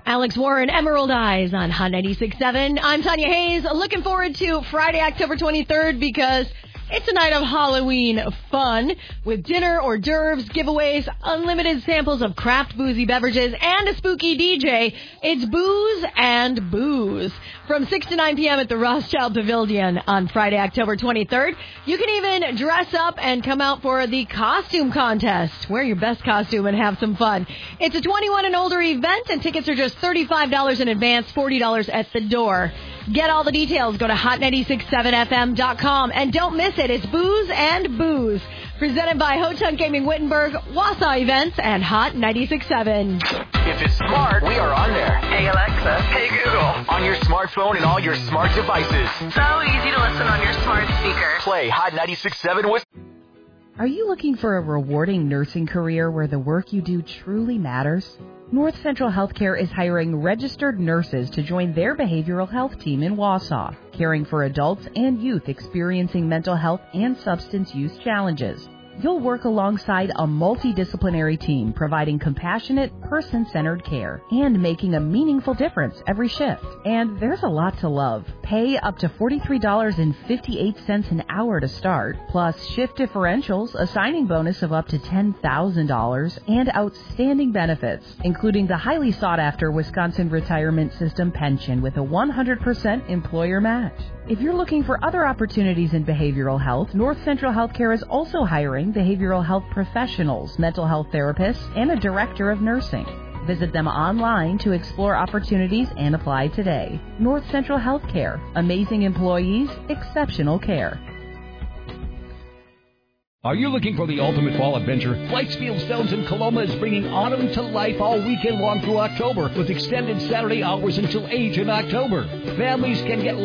Alex Warren, Emerald Eyes on Hot 96.7. I'm Tanya Hayes. Looking forward to Friday, October 23rd because it's a night of Halloween fun with dinner, hors d'oeuvres, giveaways, unlimited samples of craft boozy beverages, and a spooky DJ. It's Booze and Booze from 6 to 9 p.m. at the Rothschild Pavilion on Friday, October 23rd. You can even dress up and come out for the costume contest. Wear your best costume and have some fun. It's a 21 and older event, and tickets are just $35 in advance, $40 at the door. Get all the details. Go to hot967fm.com. And don't miss it. It's Booze and Booze. Presented by Ho Chunk Gaming Wittenberg, Wausau Events, and Hot 96.7. If it's smart, we are on there. Hey Alexa. Hey Google. On your smartphone and all your smart devices. So easy to listen on your smart speaker. Play Hot 96.7 with... Are you looking for a rewarding nursing career where the work you do truly matters? North Central Healthcare is hiring registered nurses to join their behavioral health team in Wausau, caring for adults and youth experiencing mental health and substance use challenges. You'll work alongside a multidisciplinary team providing compassionate, person-centered care and making a meaningful difference every shift. And there's a lot to love. Pay up to $43.58 an hour to start, plus shift differentials, a signing bonus of up to $10,000, and outstanding benefits, including the highly sought-after Wisconsin Retirement System pension with a 100% employer match. If you're looking for other opportunities in behavioral health, North Central Healthcare is also hiring behavioral health professionals, mental health therapists, and a director of nursing. Visit them online to explore opportunities and apply today. North Central Healthcare. Amazing employees, exceptional care. Are you looking for the ultimate fall adventure? Flightsfield Stones in Coloma is bringing autumn to life all weekend long through October with extended Saturday hours until 8 in October. Families can get